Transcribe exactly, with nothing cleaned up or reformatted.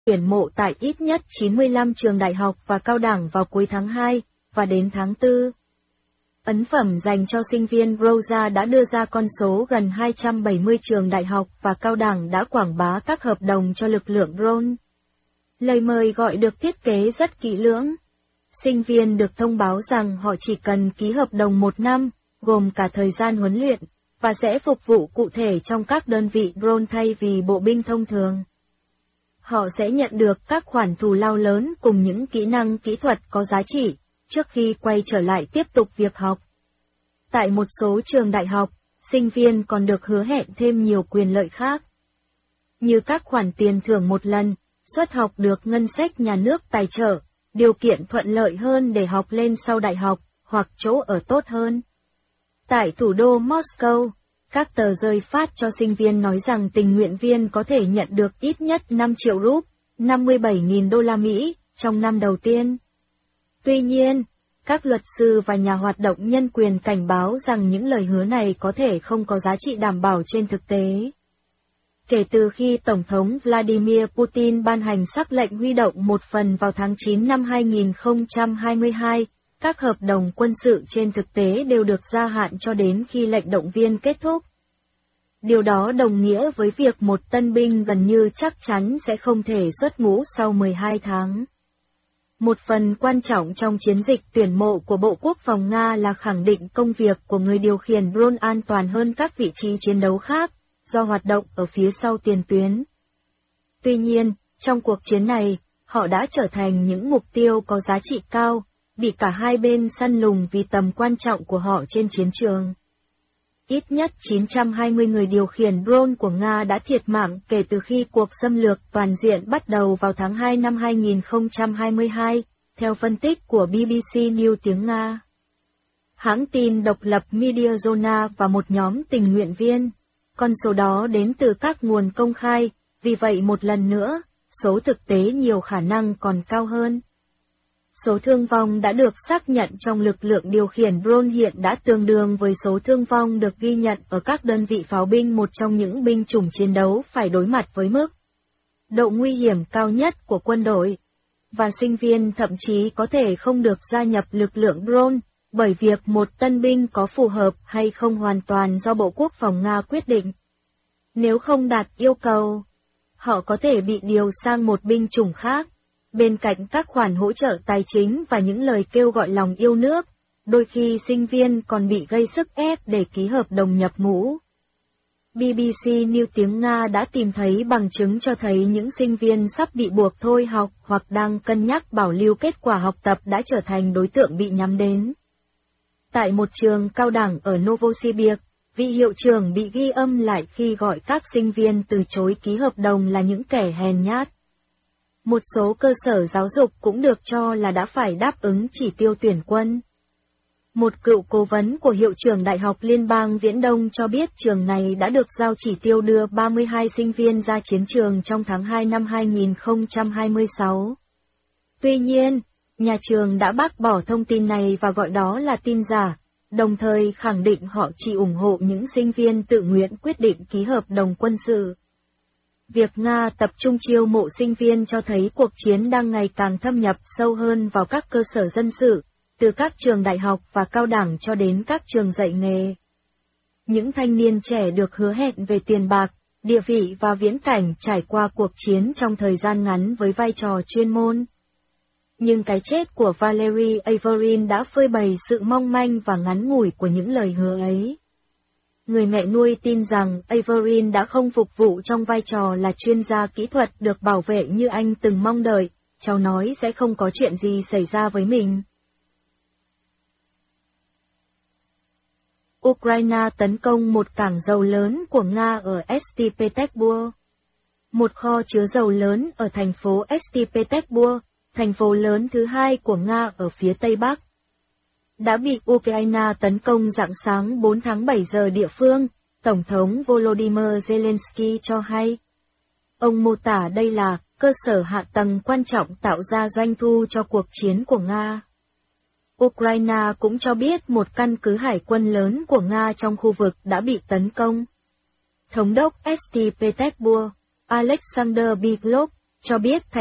tuyển mộ tại ít nhất chín mươi lăm trường đại học và cao đẳng vào cuối tháng hai, và đến tháng tư. Ấn phẩm dành cho sinh viên Rosa đã đưa ra con số gần hai trăm bảy mươi trường đại học và cao đẳng đã quảng bá các hợp đồng cho lực lượng drone. Lời mời gọi được thiết kế rất kỹ lưỡng. Sinh viên được thông báo rằng họ chỉ cần ký hợp đồng một năm, gồm cả thời gian huấn luyện, và sẽ phục vụ cụ thể trong các đơn vị drone thay vì bộ binh thông thường. Họ sẽ nhận được các khoản thù lao lớn cùng những kỹ năng kỹ thuật có giá trị, trước khi quay trở lại tiếp tục việc học. Tại một số trường đại học, sinh viên còn được hứa hẹn thêm nhiều quyền lợi khác, như các khoản tiền thưởng một lần, suất học được ngân sách nhà nước tài trợ, điều kiện thuận lợi hơn để học lên sau đại học, hoặc chỗ ở tốt hơn. Tại thủ đô Moscow, các tờ rơi phát cho sinh viên nói rằng tình nguyện viên có thể nhận được ít nhất năm triệu rúp, năm mươi bảy nghìn đô la Mỹ, trong năm đầu tiên. Tuy nhiên, các luật sư và nhà hoạt động nhân quyền cảnh báo rằng những lời hứa này có thể không có giá trị đảm bảo trên thực tế. Kể từ khi Tổng thống Vladimir Putin ban hành sắc lệnh huy động một phần vào tháng chín năm hai nghìn không trăm hai mươi hai, các hợp đồng quân sự trên thực tế đều được gia hạn cho đến khi lệnh động viên kết thúc. Điều đó đồng nghĩa với việc một tân binh gần như chắc chắn sẽ không thể xuất ngũ sau mười hai tháng. Một phần quan trọng trong chiến dịch tuyển mộ của Bộ Quốc phòng Nga là khẳng định công việc của người điều khiển drone an toàn hơn các vị trí chiến đấu khác, do hoạt động ở phía sau tiền tuyến. Tuy nhiên, trong cuộc chiến này, họ đã trở thành những mục tiêu có giá trị cao, bị cả hai bên săn lùng vì tầm quan trọng của họ trên chiến trường. Ít nhất chín trăm hai mươi người điều khiển drone của Nga đã thiệt mạng kể từ khi cuộc xâm lược toàn diện bắt đầu vào tháng hai năm hai nghìn không trăm hai mươi hai, theo phân tích của bê bê xê News tiếng Nga. Hãng tin độc lập Mediazona và một nhóm tình nguyện viên. Con số đó đến từ các nguồn công khai, vì vậy một lần nữa, số thực tế nhiều khả năng còn cao hơn. Số thương vong đã được xác nhận trong lực lượng điều khiển drone hiện đã tương đương với số thương vong được ghi nhận ở các đơn vị pháo binh, một trong những binh chủng chiến đấu phải đối mặt với mức độ nguy hiểm cao nhất của quân đội. Và sinh viên thậm chí có thể không được gia nhập lực lượng drone, bởi việc một tân binh có phù hợp hay không hoàn toàn do Bộ Quốc phòng Nga quyết định. Nếu không đạt yêu cầu, họ có thể bị điều sang một binh chủng khác. Bên cạnh các khoản hỗ trợ tài chính và những lời kêu gọi lòng yêu nước, đôi khi sinh viên còn bị gây sức ép để ký hợp đồng nhập ngũ. bê bê xê News tiếng Nga đã tìm thấy bằng chứng cho thấy những sinh viên sắp bị buộc thôi học hoặc đang cân nhắc bảo lưu kết quả học tập đã trở thành đối tượng bị nhắm đến. Tại một trường cao đẳng ở Novosibirsk, vị hiệu trưởng bị ghi âm lại khi gọi các sinh viên từ chối ký hợp đồng là những kẻ hèn nhát. Một số cơ sở giáo dục cũng được cho là đã phải đáp ứng chỉ tiêu tuyển quân. Một cựu cố vấn của hiệu trưởng Đại học Liên bang Viễn Đông cho biết trường này đã được giao chỉ tiêu đưa ba mươi hai sinh viên ra chiến trường trong tháng hai năm hai nghìn không trăm hai mươi sáu. Tuy nhiên, nhà trường đã bác bỏ thông tin này và gọi đó là tin giả, đồng thời khẳng định họ chỉ ủng hộ những sinh viên tự nguyện quyết định ký hợp đồng quân sự. Việc Nga tập trung chiêu mộ sinh viên cho thấy cuộc chiến đang ngày càng thâm nhập sâu hơn vào các cơ sở dân sự, từ các trường đại học và cao đẳng cho đến các trường dạy nghề. Những thanh niên trẻ được hứa hẹn về tiền bạc, địa vị và viễn cảnh trải qua cuộc chiến trong thời gian ngắn với vai trò chuyên môn. Nhưng cái chết của Valery Averin đã phơi bày sự mong manh và ngắn ngủi của những lời hứa ấy. Người mẹ nuôi tin rằng Averin đã không phục vụ trong vai trò là chuyên gia kỹ thuật được bảo vệ như anh từng mong đợi, cháu nói sẽ không có chuyện gì xảy ra với mình. Ukraine tấn công một cảng dầu lớn của Nga ở Saint Petersburg. Một kho chứa dầu lớn ở thành phố Saint Petersburg, thành phố lớn thứ hai của Nga ở phía Tây Bắc, đã bị Ukraine tấn công rạng sáng bốn tháng bảy giờ địa phương, Tổng thống Volodymyr Zelensky cho hay. Ông mô tả đây là cơ sở hạ tầng quan trọng tạo ra doanh thu cho cuộc chiến của Nga. Ukraine cũng cho biết một căn cứ hải quân lớn của Nga trong khu vực đã bị tấn công. Thống đốc Saint Petersburg, Alexander Biglov, cho biết